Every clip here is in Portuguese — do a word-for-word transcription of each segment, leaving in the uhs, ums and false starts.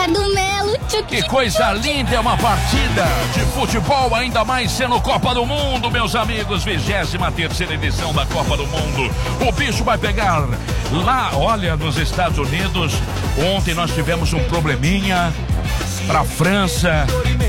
Ricardo Melo. Que coisa linda, é uma partida de futebol, ainda mais sendo Copa do Mundo, meus amigos. vigésima terceira edição da Copa do Mundo. O bicho vai pegar lá, olha, nos Estados Unidos. Ontem nós tivemos um probleminha pra França.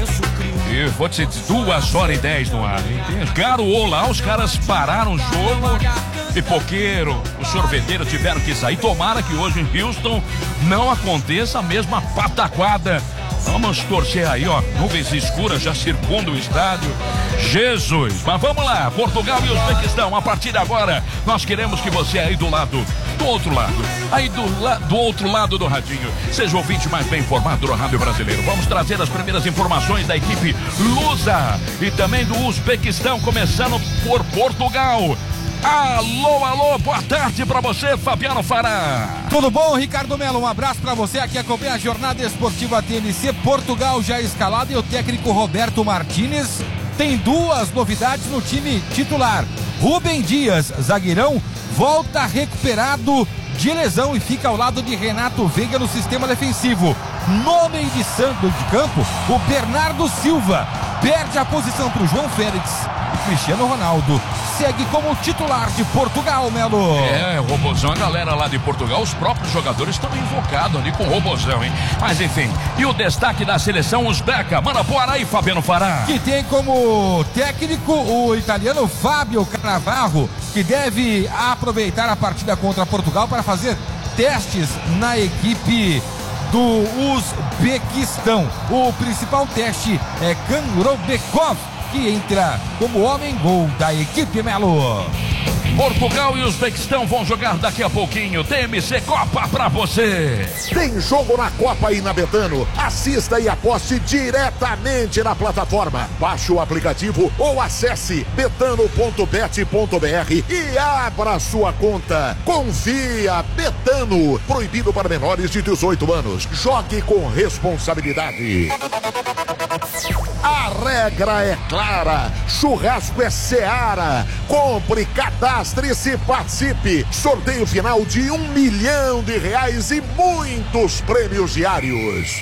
E vou te dizer, duas horas e dez no ar, hein? Garoou lá, os caras pararam o jogo. Pipoqueiro, o sorveteiro tiveram que sair. Tomara que hoje em Houston não aconteça a mesma pataquada. Vamos torcer aí, ó. Nuvens escuras já circundam o estádio. Jesus! Mas vamos lá, Portugal e Uzbequistão. A partir de agora, nós queremos que você aí do lado, do outro lado, aí do, la, do outro lado do radinho, seja o ouvinte mais bem informado do rádio brasileiro. Vamos trazer as primeiras informações da equipe lusa e também do Uzbequistão, começando por Portugal. Alô, alô, boa tarde pra você, Fabiano Fará. Tudo bom, Ricardo Melo? Um abraço pra você aqui, acompanha a jornada esportiva T N C. Portugal já escalado e o técnico Roberto Martínez tem duas novidades no time titular. Rubem Dias, zagueirão, volta recuperado de lesão e fica ao lado de Renato Veiga no sistema defensivo. No meio de santo de campo, o Bernardo Silva perde a posição para o João Félix. E Cristiano Ronaldo segue como titular de Portugal, Melo. É, o Robozão, a galera lá de Portugal, os próprios jogadores estão invocados ali com o Robozão, hein? Mas enfim, e o destaque da seleção uzbeca? Manda bora aí, Fabiano Fará. Que tem como técnico o italiano Fábio Cannavaro, que deve aproveitar a partida contra Portugal para fazer testes na equipe do Uzbequistão. O principal teste é Kanrobekov, que entra como homem-gol da equipe, Melo. Portugal e Uzbequistão vão jogar daqui a pouquinho. T M C Copa pra você. Tem jogo na Copa aí na Betano. Assista e aposte diretamente na plataforma. Baixe o aplicativo ou acesse betano ponto bet ponto br e abra sua conta. Confia, Betano. Proibido para menores de dezoito anos. Jogue com responsabilidade. A regra é clara. Churrasco é Seara. Compre, cadastre-se e participe. Sorteio final de um milhão de reais e muitos prêmios diários.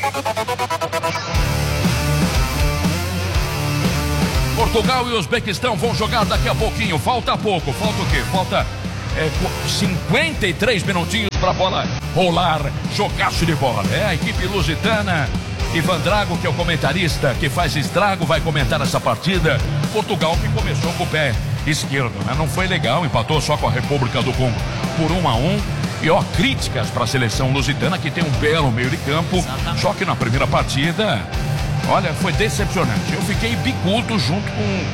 Portugal e Uzbequistão vão jogar daqui a pouquinho. Falta pouco. Falta o quê? Falta é, cinquenta e três minutinhos pra bola rolar. Jogaço de bola. É a equipe lusitana. Ivan Drago, que é o comentarista que faz estrago, vai comentar essa partida. Portugal que começou com o pé esquerdo, né? Não foi legal, empatou só com a República do Congo por um a um. E ó, críticas para a seleção lusitana, que tem um belo meio de campo. Exatamente. Só que na primeira partida, olha, foi decepcionante. Eu fiquei bicudo junto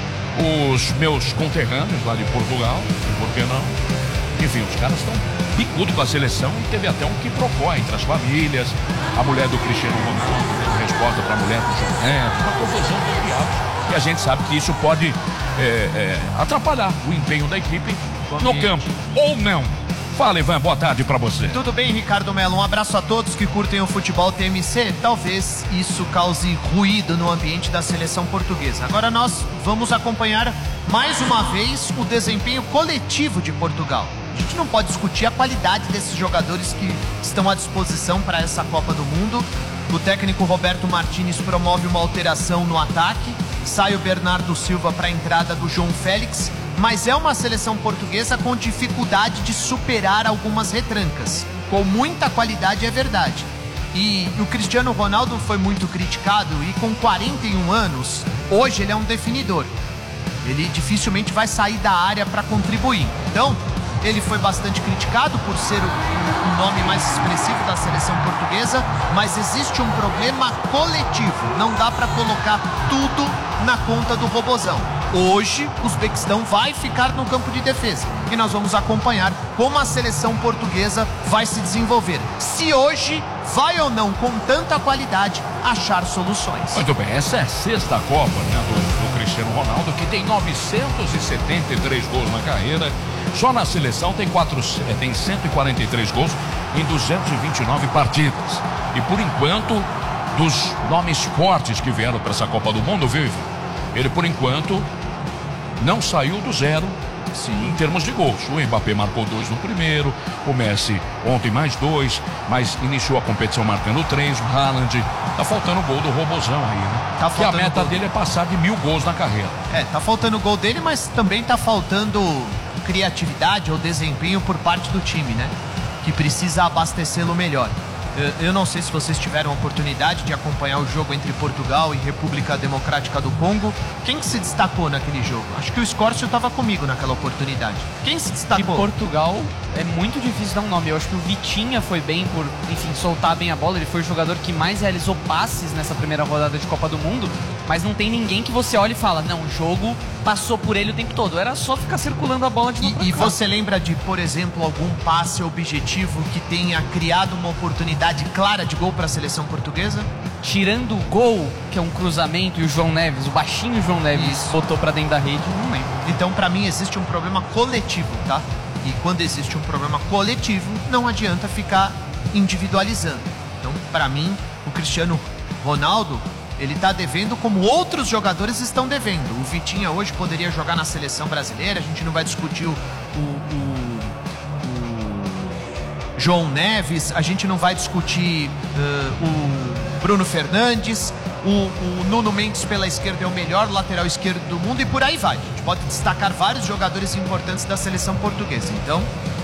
com os meus conterrâneos lá de Portugal, por que não? Enfim, os caras estão bicudo com a seleção e teve até um que procura entre as famílias. A mulher do Cristiano Ronaldo deu resposta para a mulher do João Neto, uma confusão de diabos. E a gente sabe que isso pode é, é, atrapalhar o empenho da equipe no campo, ou não. Fala, Ivan, boa tarde pra você. Tudo bem, Ricardo Melo? Um abraço a todos que curtem o futebol T M C. Talvez isso cause ruído no ambiente da seleção portuguesa. Agora nós vamos acompanhar mais uma vez o desempenho coletivo de Portugal. A gente não pode discutir a qualidade desses jogadores que estão à disposição para essa Copa do Mundo. O técnico Roberto Martínez promove uma alteração no ataque. Sai o Bernardo Silva para a entrada do João Félix. Mas é uma seleção portuguesa com dificuldade de superar algumas retrancas. Com muita qualidade, é verdade. E o Cristiano Ronaldo foi muito criticado e com quarenta e um anos, hoje ele é um definidor. Ele dificilmente vai sair da área para contribuir. Então, ele foi bastante criticado por ser o, o nome mais expressivo da seleção portuguesa, mas existe um problema coletivo. Não dá para colocar tudo na conta do Robozão. Hoje, o Uzbequistão vai ficar no campo de defesa e nós vamos acompanhar como a seleção portuguesa vai se desenvolver. Se hoje vai ou não, com tanta qualidade, achar soluções. Muito bem, essa é a sexta Copa, né, do, do Cristiano Ronaldo, que tem novecentos e setenta e três gols na carreira. Só na seleção tem, quatro, tem cento e quarenta e três gols em duzentas e vinte e nove partidas. E por enquanto, dos nomes fortes que vieram para essa Copa do Mundo, viu, Ivan? Ele por enquanto não saiu do zero Sim. Em termos de gols. O Mbappé marcou dois no primeiro, o Messi ontem mais dois, mas iniciou a competição marcando três, o Haaland. Tá faltando o gol do Robozão aí, né? Tá Porque a meta gol. dele é passar de mil gols na carreira. É, tá faltando o gol dele, mas também tá faltando criatividade ou desempenho por parte do time, né? Que precisa abastecê-lo melhor. Eu não sei se vocês tiveram a oportunidade de acompanhar o jogo entre Portugal e República Democrática do Congo. Quem que se destacou naquele jogo? Acho que o Escórcio estava comigo naquela oportunidade. Quem se De destacou? Portugal é muito difícil dar um nome. Eu acho que o Vitinha foi bem por, enfim, soltar bem a bola. Ele foi o jogador que mais realizou passes nessa primeira rodada de Copa do Mundo. Mas não tem ninguém que você olhe e fala, não, o jogo passou por ele o tempo todo. Era só ficar circulando a bola de novo. E, e você lembra de, por exemplo, algum passe objetivo que tenha criado uma oportunidade clara de gol para a seleção portuguesa? Tirando o gol, que é um cruzamento, e o João Neves, o baixinho João Neves, Isso. botou pra dentro da rede, não lembro. Então, para mim, existe um problema coletivo, tá? E quando existe um problema coletivo, não adianta ficar individualizando. Então, para mim, o Cristiano Ronaldo, ele tá devendo como outros jogadores estão devendo. O Vitinha hoje poderia jogar na seleção brasileira, a gente não vai discutir o, o, o, o João Neves, a gente não vai discutir uh, o Bruno Fernandes, o, o Nuno Mendes pela esquerda é o melhor lateral esquerdo do mundo e por aí vai. A gente pode destacar vários jogadores importantes da seleção portuguesa. Então,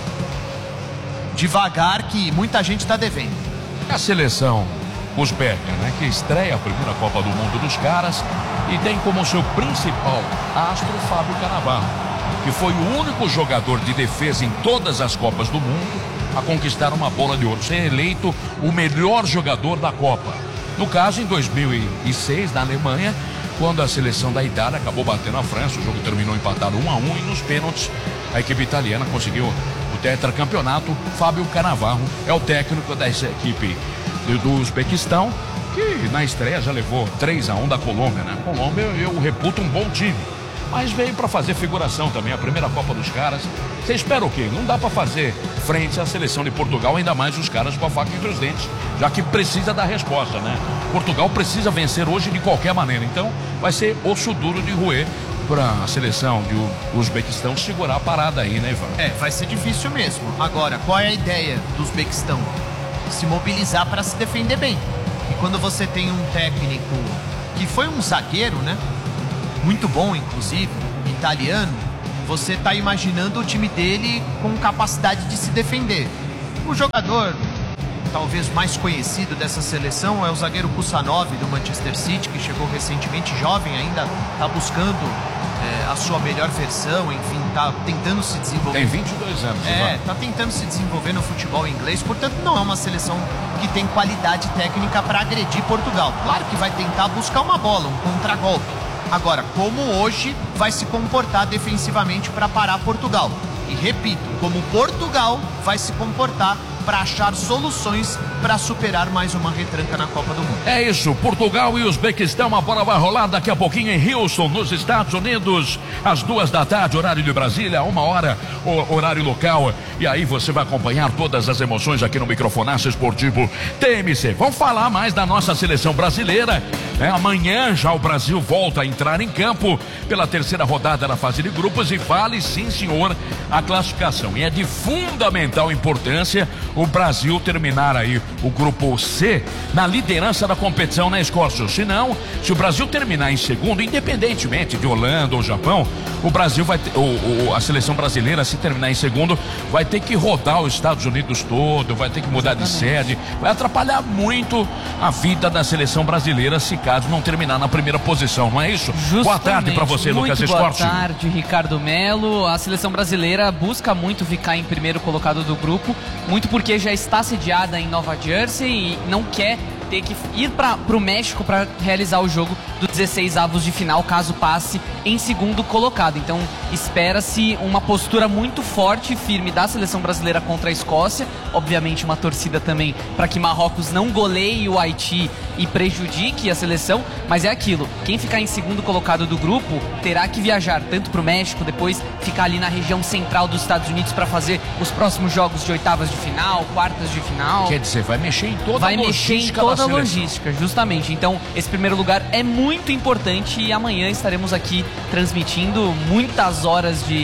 devagar que muita gente está devendo. A seleção uzbeca, né, que estreia a primeira Copa do Mundo dos caras e tem como seu principal astro Fábio Cannavaro, que foi o único jogador de defesa em todas as Copas do Mundo a conquistar uma bola de ouro, ser eleito o melhor jogador da Copa. No caso, em dois mil e seis, na Alemanha, quando a seleção da Itália acabou batendo a França, o jogo terminou empatado um a um e nos pênaltis a equipe italiana conseguiu o tetracampeonato. Fábio Cannavaro é o técnico dessa equipe do Uzbequistão, que na estreia já levou três a um da Colômbia, né? A Colômbia eu reputo um bom time, mas veio para fazer figuração também, a primeira Copa dos caras. Você espera o quê? Não dá para fazer frente à seleção de Portugal, ainda mais os caras com a faca entre os dentes, já que precisa da resposta, né? Portugal precisa vencer hoje de qualquer maneira, então vai ser osso duro de roer para a seleção de Uzbequistão segurar a parada aí, né, Ivan? É, vai ser difícil mesmo. Agora, qual é a ideia do Uzbequistão? Se mobilizar para se defender bem. E quando você tem um técnico que foi um zagueiro, né? Muito bom, inclusive, italiano, você está imaginando o time dele com capacidade de se defender. O jogador talvez mais conhecido dessa seleção é o zagueiro Kusanov do Manchester City, que chegou recentemente, jovem ainda, está buscando é, a sua melhor versão, enfim, está tentando se desenvolver. Tem vinte e dois anos. É, está tentando se desenvolver no futebol inglês, portanto não é uma seleção que tem qualidade técnica para agredir Portugal. Claro que vai tentar buscar uma bola, um contragolpe. Agora, como hoje vai se comportar defensivamente para parar Portugal? E repito, como Portugal vai se comportar para achar soluções para superar mais uma retranca na Copa do Mundo. É isso, Portugal e Uzbequistão, a bola vai rolar daqui a pouquinho em Houston, nos Estados Unidos, às duas da tarde, horário de Brasília, uma hora, horário local. E aí você vai acompanhar todas as emoções aqui no Microfonaço Esportivo T M C. Vamos falar mais da nossa seleção brasileira, né? Amanhã já o Brasil volta a entrar em campo pela terceira rodada da fase de grupos e vale sim, senhor, a classificação. E é de fundamental importância o Brasil terminar aí o grupo C na liderança da competição na Escócia. Senão, se o Brasil terminar em segundo, independentemente de Holanda ou Japão, o Brasil vai ter, o, o, a seleção brasileira, se terminar em segundo, vai ter que rodar os Estados Unidos todo, vai ter que mudar Exatamente. de sede, vai atrapalhar muito a vida da seleção brasileira se caso não terminar na primeira posição, não é isso? Justamente. Boa tarde para você, muito Lucas boa Escorte. Boa tarde, Ricardo Melo. A seleção brasileira busca muito ficar em primeiro colocado do grupo, muito porque já está sediada em Nova Jersey e não quer ter que ir para o México para realizar o jogo dos dezesseis avos de final, caso passe em segundo colocado. Então espera-se uma postura muito forte e firme da seleção brasileira contra a Escócia. Obviamente uma torcida também para que Marrocos não goleie o Haiti e prejudique a seleção, mas é aquilo, quem ficar em segundo colocado do grupo terá que viajar tanto para o México, depois ficar ali na região central dos Estados Unidos para fazer os próximos jogos de oitavas de final, quartas de final. Quer dizer, vai mexer em toda vai a logística mexer em toda a logística, justamente. Então, esse primeiro lugar é muito importante e amanhã estaremos aqui transmitindo muitas horas de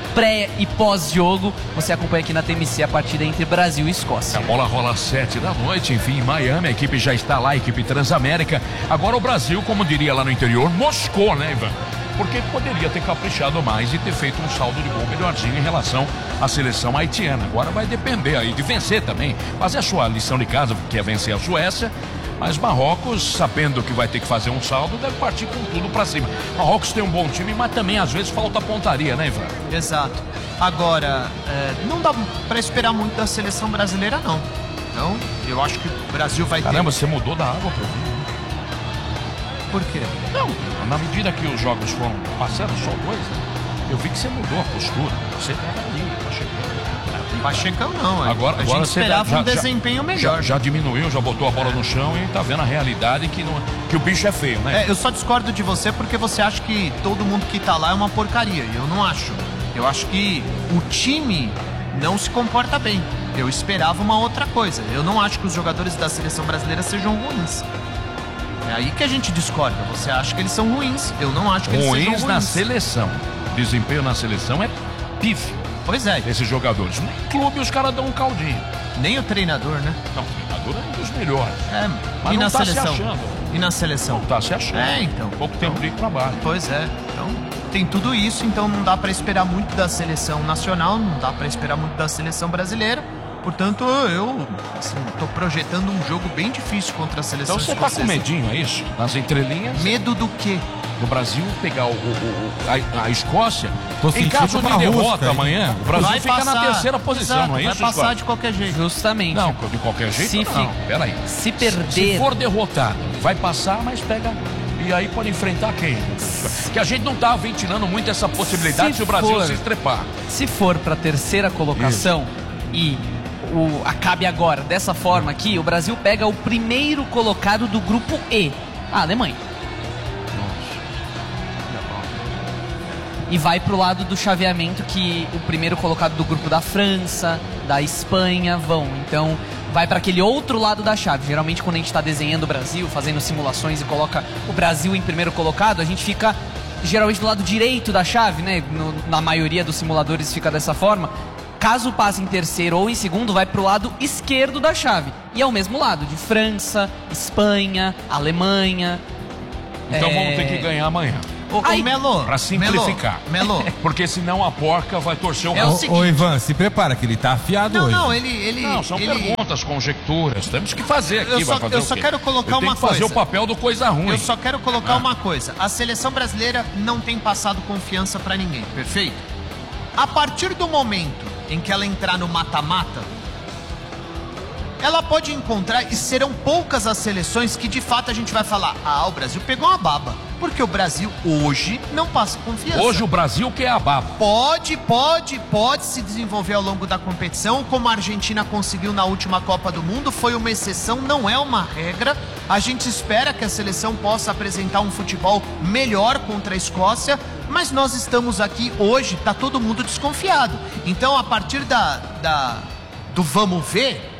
pré e pós-jogo. Você acompanha aqui na T M C a partida entre Brasil e Escócia. A bola rola às sete da noite, enfim, em Miami, a equipe já está lá, a equipe Transamérica. Agora o Brasil, como diria lá no interior, moscou, né, Ivan? Porque poderia ter caprichado mais e ter feito um saldo de gol melhorzinho em relação à seleção haitiana. Agora vai depender aí de vencer também, fazer a sua lição de casa, que é vencer a Suécia. Mas Marrocos, sabendo que vai ter que fazer um saldo, deve partir com tudo pra cima. Marrocos tem um bom time, mas também às vezes falta pontaria, né, Ivan? Exato. Agora, é, não dá pra esperar muito da seleção brasileira, não. Então, eu acho que o Brasil vai ter... Caramba, você mudou da água pro vinho. Por quê? Não, na medida que os jogos foram passando, só dois, né? Eu vi que você mudou a postura. Você tava ali, tá chegando. Pachecão não, é. Agora, a agora gente esperava já, um desempenho já, melhor. Já, já diminuiu, já botou a bola no chão e tá vendo a realidade que, não, que o bicho é feio, né? É, eu só discordo de você porque você acha que todo mundo que tá lá é uma porcaria. Eu não acho. Eu acho que o time não se comporta bem. Eu esperava uma outra coisa. Eu não acho que os jogadores da seleção brasileira sejam ruins. É aí que a gente discorda. Você acha que eles são ruins. Eu não acho que eles ruins sejam ruins. na seleção. Desempenho na seleção é pífio. Pois é. Esses jogadores. Nem clube os caras dão um caldinho. Nem o treinador, né? Não, o treinador é um dos melhores. É, mas e não na tá seleção? se achando. E na seleção? Não tá se achando. É, então. Pouco tempo de trabalho. Pois é. Então, tem tudo isso, então não dá pra esperar muito da seleção nacional, não dá pra esperar muito da seleção brasileira. Portanto, eu assim, tô projetando um jogo bem difícil contra a seleção Então você tá com medinho, é isso? Nas entrelinhas? Medo do quê? Do Brasil pegar o, o, o, a, a Escócia. Tô Em caso de pra derrota Rússia, amanhã, o Brasil Vai fica passar. na terceira posição, Exato, não é vai isso, passar Scott? de qualquer jeito. Justamente. Não, de qualquer jeito Se não. fi- Peraí. se perder- Se for derrotado, vai passar, mas pega... E aí pode enfrentar quem? Que a gente não tá ventilando muito essa possibilidade se, Se o Brasil for- se estrepar. Se for para a terceira colocação e o, acabe agora dessa forma aqui, o Brasil pega o primeiro colocado do grupo E, a Alemanha. E vai pro lado do chaveamento que o primeiro colocado do grupo da França, da Espanha vão. Então vai para aquele outro lado da chave. Geralmente quando a gente está desenhando o Brasil, fazendo simulações e coloca o Brasil em primeiro colocado, a gente fica geralmente do lado direito da chave, né? No, na maioria dos simuladores fica dessa forma. Caso passe em terceiro ou em segundo, vai pro lado esquerdo da chave. E é o mesmo lado, de França, Espanha, Alemanha. Então é... vamos ter que ganhar amanhã. Ô, ô, Ai, Melo, Pra simplificar. Melo, Melo. Porque senão a porca vai torcer o É o Ô, seguinte- ô, Ivan, se prepara que ele tá afiado Não, hoje. não, ele... ele Não, são ele... perguntas, conjecturas. Temos que fazer aqui. Eu só- vai fazer eu o só quê? quero colocar Eu tenho uma que fazer coisa. o papel do coisa ruim. Eu só quero colocar Ah. uma coisa. A seleção brasileira não tem passado confiança pra ninguém, perfeito? A partir do momento em que ela entrar no mata-mata, ela pode encontrar, e serão poucas as seleções que de fato a gente vai falar: ah, o Brasil pegou uma baba. Porque o Brasil hoje não passa confiança. Hoje o Brasil que é a baba. Pode, pode, pode se desenvolver ao longo da competição, como a Argentina conseguiu na última Copa do Mundo. Foi uma exceção, não é uma regra. A gente espera que a seleção possa apresentar um futebol melhor contra a Escócia, mas nós estamos aqui hoje, tá todo mundo desconfiado. Então, a partir da, da do vamos ver,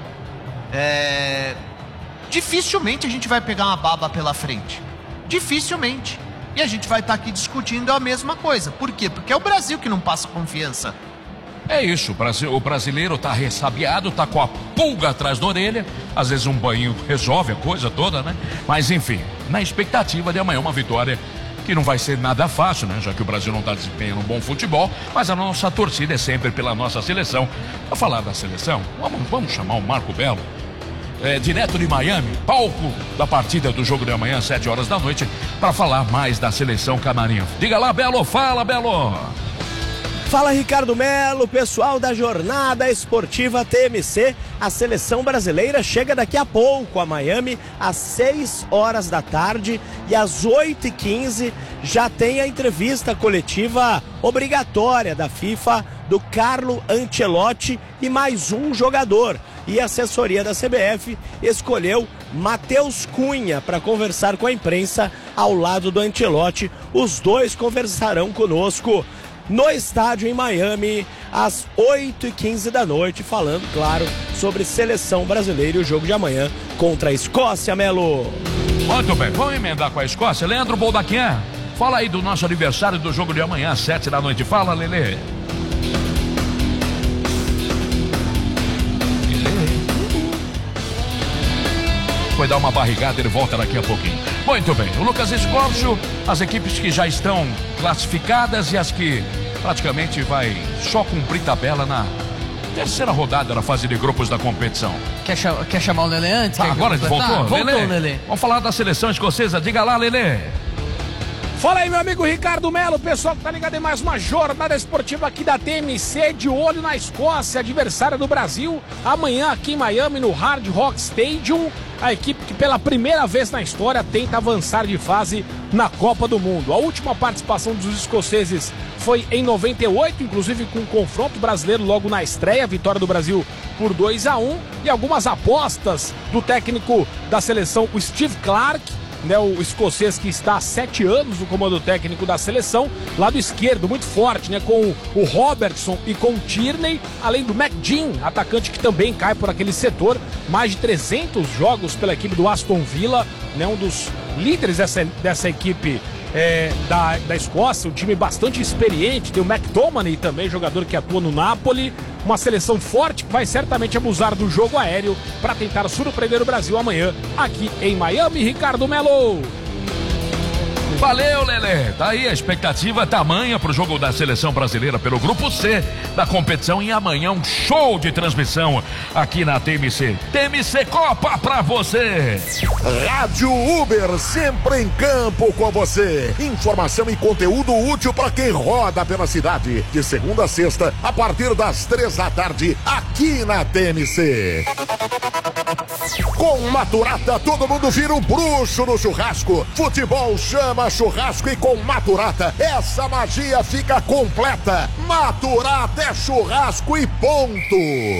é, dificilmente a gente vai pegar uma baba pela frente. Dificilmente. E a gente vai estar aqui discutindo a mesma coisa. Por quê? Porque é o Brasil que não passa confiança. É isso, o Brasil- o brasileiro tá ressabiado, tá com a pulga atrás da orelha. Às vezes um banho resolve a coisa toda, né? Mas enfim, na expectativa de amanhã uma vitória que não vai ser nada fácil, né? Já que o Brasil não tá desempenhando um bom futebol, mas a nossa torcida é sempre pela nossa seleção. Pra falar da seleção, vamos, vamos chamar o Marco Belo. É, direto de Miami, palco da partida do jogo de amanhã, às sete horas da noite, para falar mais da seleção camarinha. Diga lá, Belo, fala, Belo! Fala, Ricardo Melo, pessoal da Jornada Esportiva T M C. A seleção brasileira chega daqui a pouco a Miami, às seis horas da tarde, e às oito e quinze já tem a entrevista coletiva obrigatória da FIFA do Carlo Ancelotti e mais um jogador. E a assessoria da C B F escolheu Matheus Cunha para conversar com a imprensa ao lado do Ancelotti. Os dois conversarão conosco no estádio em Miami às oito e quinze da noite, falando, claro, sobre seleção brasileira e o jogo de amanhã contra a Escócia, Melo. Muito bem, vamos emendar com a Escócia. Leandro Boldaquian, fala aí do nosso aniversário do jogo de amanhã, às sete da noite. Fala, Lelê. foi dar uma barrigada, ele volta daqui a pouquinho. Muito bem, o Lucas Escorcho, as equipes que já estão classificadas e as que praticamente vai só cumprir tabela na terceira rodada da fase de grupos da competição. Quer, cha quer chamar o Lelê antes? Ah, agora ele voltou? Voltou, Lelê. Lelê. Vamos falar da seleção escocesa, diga lá, Lelê. Fala aí, meu amigo Ricardo Melo, pessoal que tá ligado em mais uma jornada esportiva aqui da T M C, de olho na Escócia, adversária do Brasil, amanhã aqui em Miami, no Hard Rock Stadium, a equipe que pela primeira vez na história tenta avançar de fase na Copa do Mundo. A última participação dos escoceses foi em noventa e oito, inclusive com um confronto brasileiro logo na estreia, vitória do Brasil por dois a um, e algumas apostas do técnico da seleção, o Steve Clarke, né, o escocês que está há sete anos no comando técnico da seleção, lado esquerdo, muito forte, né, com o Robertson e com o Tierney, além do McGinn, atacante que também cai por aquele setor, mais de trezentos jogos pela equipe do Aston Villa, né, um dos líderes dessa, dessa equipe é, da, da Escócia, um time bastante experiente, tem o McTominay também, jogador que atua no Napoli, uma seleção forte que vai certamente abusar do jogo aéreo para tentar surpreender o Brasil amanhã aqui em Miami. Ricardo Melo. Valeu, Lelê. Tá aí a expectativa tamanha pro jogo da seleção brasileira pelo grupo C da competição, e amanhã um show de transmissão aqui na T M C. T M C Copa pra você. Rádio Uber, sempre em campo com você. Informação e conteúdo útil para quem roda pela cidade. De segunda a sexta, a partir das três da tarde, aqui na T M C. Com Maturata, todo mundo vira um bruxo no churrasco. Futebol chama churrasco, e com Maturata, essa magia fica completa. Maturata é churrasco e ponto.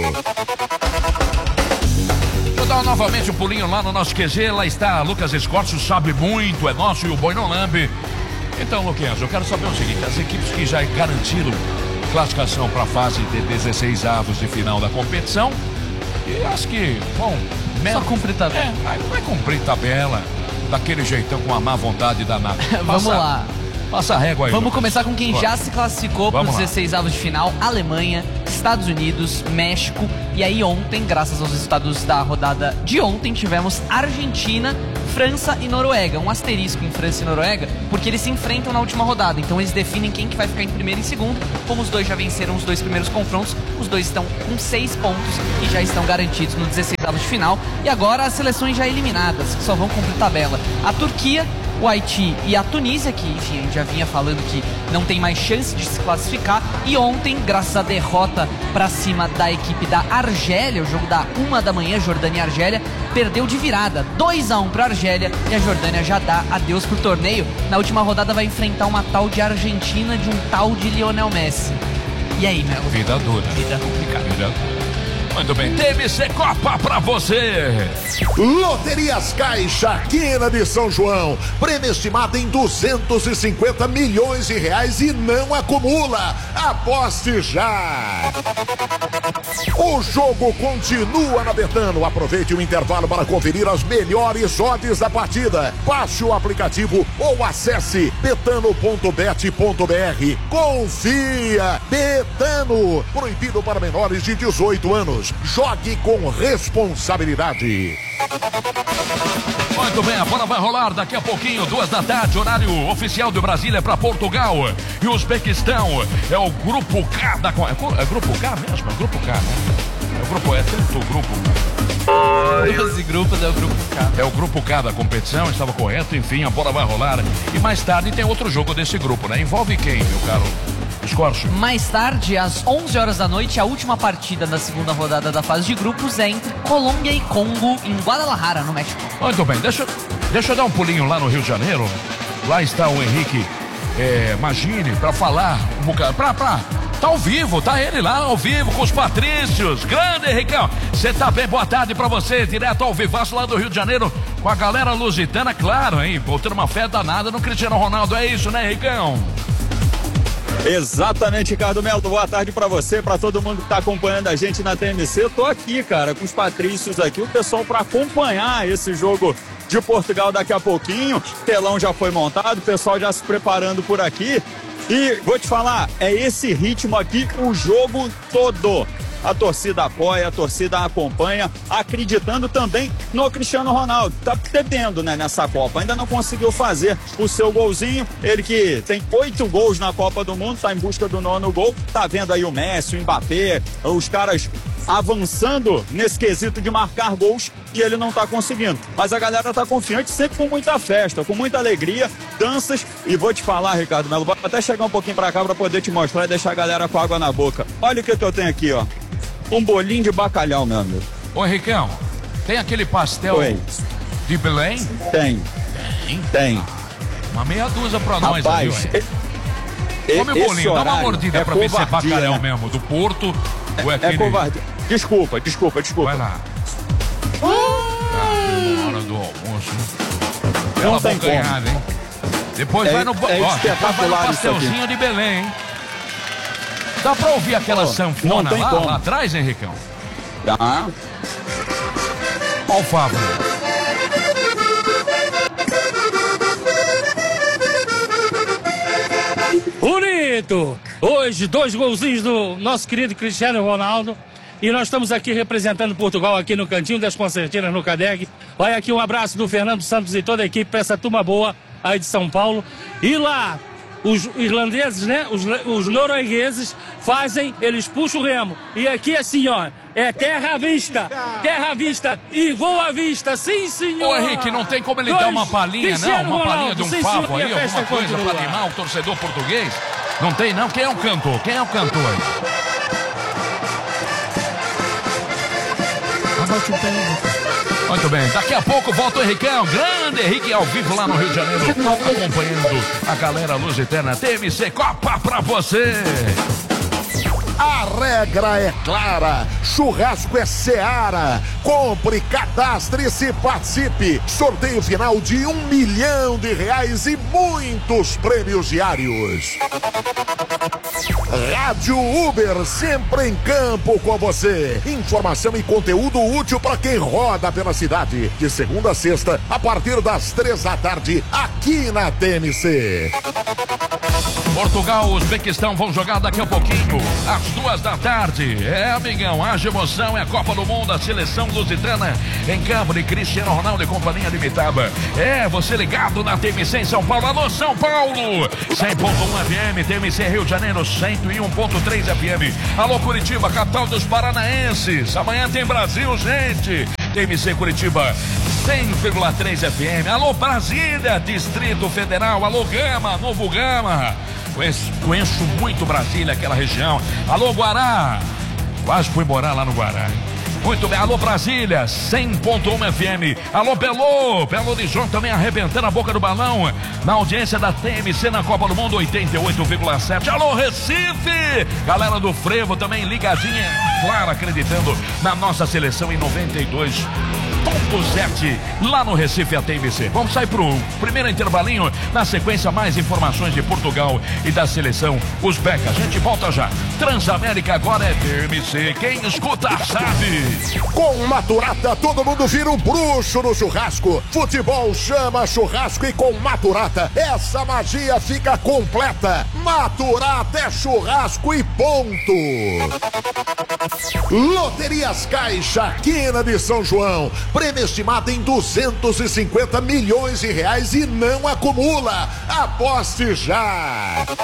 Vou dar novamente um pulinho lá no nosso Q G. Lá está Lucas Escorcho, sabe muito, é nosso, e o Boi não lambe. Então, Luquinhas, eu quero saber o seguinte: as equipes que já garantiram classificação para a fase de dezesseis avos de final da competição, e as que, bom, só cumprir tabela. É, aí vai cumprir tabela daquele jeitão, com a má vontade danada. Vamos Passa, lá. Passa a régua aí. Vamos Lucas. começar com quem Bora. já se classificou para os dezesseis avos de final: Alemanha, Estados Unidos, México. E aí ontem, graças aos resultados da rodada de ontem, tivemos Argentina, França e Noruega. Um asterisco em França e Noruega, porque eles se enfrentam na última rodada. Então eles definem quem que vai ficar em primeiro e em segundo. Como os dois já venceram os dois primeiros confrontos, os dois estão com seis pontos e já estão garantidos no dezesseis avos de final. E agora as seleções já eliminadas, que só vão cumprir tabela: a Turquia, o Haiti e a Tunísia, que enfim, a gente já vinha falando que não tem mais chance de se classificar. E ontem, graças à derrota para cima da equipe da Argélia, o jogo da uma da manhã, Jordânia e Argélia, perdeu de virada, dois a um para a Argélia, e a Jordânia já dá adeus pro torneio. Na última rodada vai enfrentar uma tal de Argentina, de um tal de Lionel Messi. E aí, meu? Vida dura. Vida complicada. Vida dura. Muito bem, T M C Copa pra você. Loterias Caixa, quina de São João. Prêmio estimado em duzentos e cinquenta milhões de reais e não acumula. Aposte já. O jogo continua na Betano. Aproveite o intervalo para conferir as melhores odds da partida. Baixe o aplicativo ou acesse betano ponto bet ponto br. Confia. Betano. Proibido para menores de dezoito anos. Jogue com responsabilidade. Muito bem, a bola vai rolar daqui a pouquinho, duas da tarde, horário oficial do Brasília para Portugal e Uzbequistão. É o grupo K da... É, é grupo K mesmo? É grupo K, né? É o grupo... É tanto grupo... doze grupos é o grupo K. É o grupo K da competição, estava correto. Enfim, a bola vai rolar. E mais tarde tem outro jogo desse grupo, né? Envolve quem, meu caro Escorcho? Mais tarde, às onze horas da noite, a última partida da segunda rodada da fase de grupos é entre Colômbia e Congo, em Guadalajara, no México. Muito bem, deixa, deixa eu dar um pulinho lá no Rio de Janeiro. Lá está o Henrique é, Magini para falar um bocado. Pra, pra, tá ao vivo, tá ele lá ao vivo com os Patrícios. Grande, Henricão. Você tá bem? Boa tarde pra você, direto ao vivaço lá do Rio de Janeiro, com a galera lusitana, claro, hein? Botando uma fé danada no Cristiano Ronaldo. É isso, né, Henricão? Exatamente, Ricardo Melo. Boa tarde pra você, pra todo mundo que tá acompanhando a gente na T M C. Eu tô aqui, cara, com os Patrícios aqui, o pessoal pra acompanhar esse jogo de Portugal daqui a pouquinho. O telão já foi montado, o pessoal já se preparando por aqui. E vou te falar, é esse ritmo aqui o jogo todo. a torcida apoia, a torcida acompanha, acreditando também no Cristiano Ronaldo. Tá devendo, né, nessa Copa, ainda não conseguiu fazer o seu golzinho, ele que tem oito gols na Copa do Mundo, tá em busca do nono gol, tá vendo aí o Messi, o Mbappé, os caras avançando nesse quesito de marcar gols e ele não tá conseguindo. Mas a galera tá confiante, sempre com muita festa, com muita alegria, danças, e vou te falar, Ricardo Melo, vou até chegar um pouquinho pra cá pra poder te mostrar e deixar a galera com água na boca. Olha o que, que eu tenho aqui, ó. Um bolinho de bacalhau, meu amigo. Ô, Ricão, tem aquele pastel Oi. de Belém? Tem. Tem? Tem. Uma meia dúzia pra nós, Rapaz, aí, e, come o bolinho, dá uma mordida é pra ver se é covardia, bacalhau né? mesmo, do Porto ou é É aquele... covardia. Desculpa, desculpa, desculpa. Vai lá. Ah, hora do almoço, hein? Bela Não tem bocanhada, hein? Depois É- vai no, é ó, depois vai no espetacular isso pastelzinho de Belém, hein? Dá pra ouvir aquela Pô, sanfona não tem lá, como. lá atrás, Henricão? Tá. Ó o Fábio. Bonito! Hoje, dois golzinhos do nosso querido Cristiano Ronaldo. E nós estamos aqui representando Portugal aqui no Cantinho das Concertinas, no Cadeg. Vai aqui um abraço do Fernando Santos e toda a equipe para essa turma boa aí de São Paulo. E lá, os irlandeses, né? Os, os noruegueses fazem, eles puxam o remo. E aqui assim, ó, é terra à vista, terra à vista e gol à vista, sim senhor! Ô Henrique, não tem como ele Dois, dar uma palhinha, Cristiano não? Uma palhinha Ronaldo, de um sim, favo senhor, e a aí, festa alguma coisa continua. pra animar o torcedor português? Não tem, não? Quem é o cantor? Quem é o cantor aí? Muito bem, daqui a pouco volta o Henricão, grande Henrique ao vivo lá no Rio de Janeiro, acompanhando a galera Luz Eterna T M C Copa pra você. A regra é clara, churrasco é Seara. Compre, cadastre-se e participe. Sorteio final de um milhão de reais e muitos prêmios diários. Rádio Uber, sempre em campo com você. Informação e conteúdo útil para quem roda pela cidade. De segunda a sexta, a partir das três da tarde, aqui na T M C. Portugal, Uzbequistão vão jogar daqui a pouquinho, às duas da tarde. É, amigão, haja emoção, é a Copa do Mundo, a seleção lusitana em campo de Cristiano Ronaldo e companhia limitada. É, você ligado na T M C em São Paulo. Alô, São Paulo, cem ponto um F M, T M C Rio de Janeiro, cento e um ponto três F M. Alô, Curitiba, capital dos paranaenses. Amanhã tem Brasil, gente. T M C Curitiba, cem vírgula três F M. Alô, Brasília, Distrito Federal. Alô, Gama, Novo Gama. Conheço, conheço muito Brasília, aquela região. Alô, Guará. Quase fui morar lá no Guará. Muito bem, alô Brasília, cem ponto um F M. Alô Belo, Belo Horizonte também arrebentando a boca do balão na audiência da T M C na Copa do Mundo, oitenta e oito vírgula sete. Alô Recife, galera do Frevo também ligadinha, claro, acreditando na nossa seleção em noventa e dois ponto sete lá no Recife, a T M C. Vamos sair pro primeiro intervalinho, na sequência mais informações de Portugal e da seleção uzbeca. A gente volta já. Transamérica agora é T M C, quem escuta sabe. Com Maturata, todo mundo vira um bruxo no churrasco. Futebol chama churrasco e com Maturata, essa magia fica completa. Maturata é churrasco e ponto. Loterias Caixa, Quina de São João. Prêmio estimado em duzentos e cinquenta milhões de reais e não acumula. Aposte já!